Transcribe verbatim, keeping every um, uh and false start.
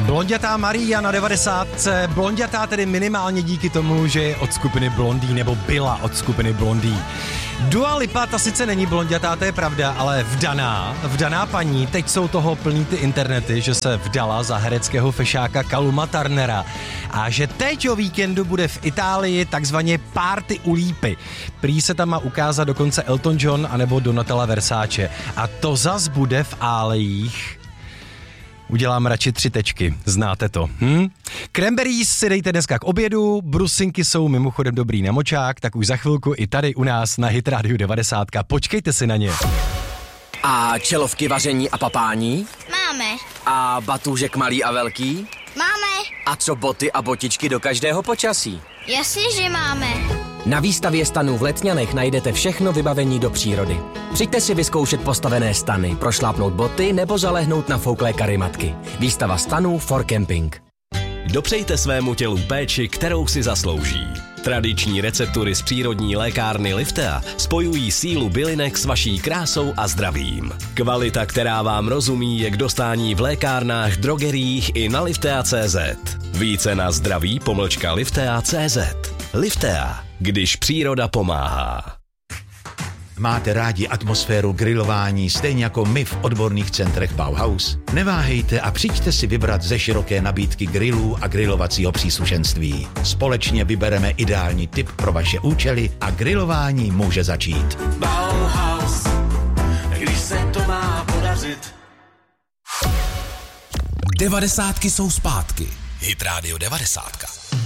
Blondětá Maria na devadesátce, blondětá tedy minimálně díky tomu, že je od skupiny Blondý, nebo byla od skupiny Blondý. Dua Lipa, ta sice není blondětá, to je pravda, ale vdaná, vdaná paní, teď jsou toho plný ty internety, že se vdala za hereckého fešáka Calluma Turnera a že teď o víkendu bude v Itálii takzvaně party u Lípy. Prý se tam má ukázat dokonce Elton John anebo Donatella Versace a to zas bude v Álejích. Udělám radši tři tečky, znáte to. Hm? Cranberries si dejte dneska k obědu, brusinky jsou mimochodem dobrý na močák, tak už za chvilku i tady u nás na Hit Radio devadesát. Počkejte si na ně. A čelovky vaření a papání? Máme. A batůžek malý a velký? Máme. A co boty a botičky do každého počasí? Jasně, že máme. Na výstavě stanů v Letňanech najdete všechno vybavení do přírody. Přijďte si vyzkoušet postavené stany, prošlápnout boty nebo zalehnout na fouklé karimatky. Výstava stanů for camping. Dopřejte svému tělu péči, kterou si zaslouží. Tradiční receptury z přírodní lékárny Liftea spojují sílu bylinek s vaší krásou a zdravím. Kvalita, která vám rozumí, je k dostání v lékárnách, drogeriích i na liftea tečka cé zet. Více na zdraví pomlčka liftea tečka cé zet. Liftea, když příroda pomáhá. Máte rádi atmosféru grilování stejně jako my v odborných centrech Bauhaus? Neváhejte a přijďte si vybrat ze široké nabídky grillů a grilovacího příslušenství. Společně vybereme ideální tip pro vaše účely a grilování může začít. Bauhaus, když se to má podařit. Devadesátky jsou zpátky. Hit Radio devadesátka.